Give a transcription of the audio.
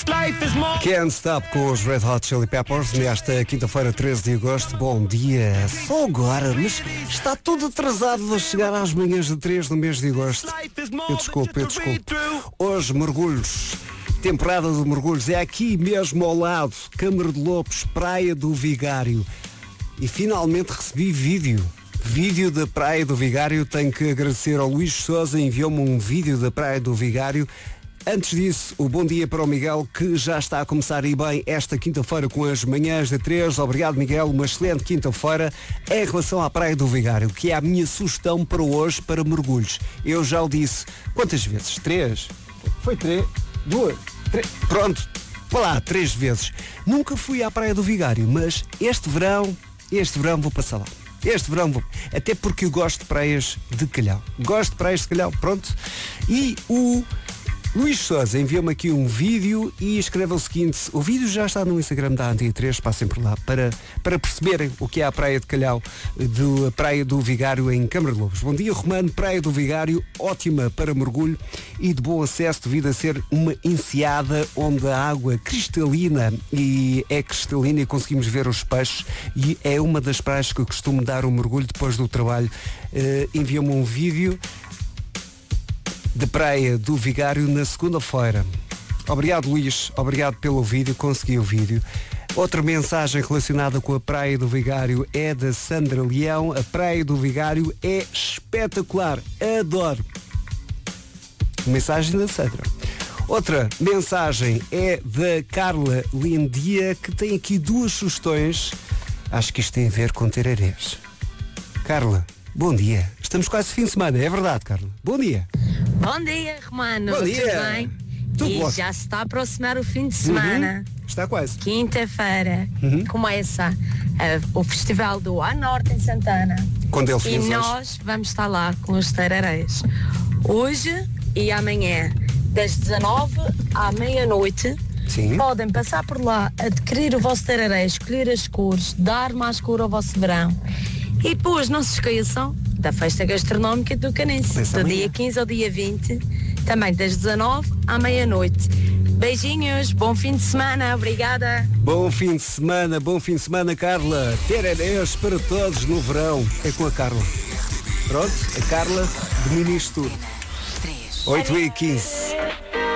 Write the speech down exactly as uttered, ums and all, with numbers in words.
Can't Stop com os Red Hot Chili Peppers nesta quinta-feira, treze de agosto. Bom dia, só agora, mas está tudo atrasado a chegar às manhãs de três no mês de agosto. Eu desculpo, eu desculpo. Hoje, mergulhos. Temporada de mergulhos é aqui mesmo ao lado, Câmara de Lopes, Praia do Vigário. E finalmente recebi vídeo. Vídeo da Praia do Vigário. Tenho que agradecer ao Luís Sousa, enviou-me um vídeo da Praia do Vigário. Antes disso, o bom dia para o Miguel, que já está a começar a ir bem esta quinta-feira com as manhãs de três. Obrigado, Miguel, uma excelente quinta-feira em relação à Praia do Vigário, que é a minha sugestão para hoje, para mergulhos. Eu já o disse. Quantas vezes? Três? Foi três? Duas? Três? Pronto. Vá lá, três vezes. Nunca fui à Praia do Vigário, mas este verão, este verão vou passar lá. Este verão vou. Até porque eu gosto de praias de calhau. Gosto de praias de calhau, pronto. E o Luís Sousa enviou-me aqui um vídeo e escreve o seguinte: o vídeo já está no Instagram da Antena três, passem por lá para, para perceberem o que é a Praia de Calhau, da Praia do Vigário em Câmara de Lobos. Bom dia, Romano. Praia do Vigário, ótima para mergulho e de bom acesso devido a ser uma enseada onde a água cristalina e é cristalina e conseguimos ver os peixes, e é uma das praias que eu costumo dar um mergulho depois do trabalho. Uh, enviou-me um vídeo de Praia do Vigário na segunda-feira. Obrigado, Luís, obrigado pelo vídeo, consegui o vídeo. Outra mensagem relacionada com a Praia do Vigário é da Sandra Leão. A Praia do Vigário é espetacular, adoro. Mensagem da Sandra. Outra mensagem é da Carla Lindia, que tem aqui duas sugestões. Acho que isto tem a ver com tererés. Carla, bom dia. Estamos quase fim de semana, é verdade, Carla? Bom dia. Bom dia, Romano. Bom dia. Tudo bem? Tudo e bom. já se está a aproximar o fim de semana. Uhum. Está quase. Quinta-feira Uhum. começa uh, o Festival do A Norte em Santana. Quando ele E fez nós hoje. vamos estar lá com os tererés. Hoje e amanhã, das dezanove à meia-noite, Sim. podem passar por lá, adquirir o vosso tereré, escolher as cores, dar mais cor ao vosso verão. E depois não se esqueçam da festa gastronómica do Canense, Pensa do amanhã. dia quinze ao dia vinte, também das dezanove à meia-noite. Beijinhos, bom fim de semana, obrigada. Bom fim de semana, bom fim de semana, Carla. Tererés para todos no verão. É com a Carla. Pronto, a Carla domina isto tudo. oito e quinze.